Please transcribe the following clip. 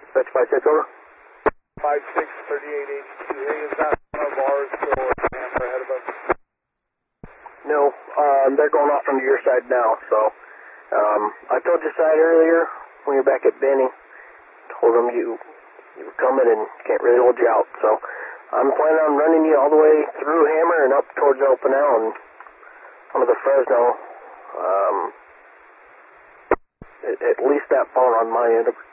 That's 5-6 over. 563882. Hey, is that one of ours still a hammer ahead of us? No, they're going off onto your side now, so I told your side earlier when you're back at Benny, told them you were coming and can't really hold you out, so I'm planning on running you all the way through Hammer and up towards Opinel and onto the Fresno. At least that far on my end.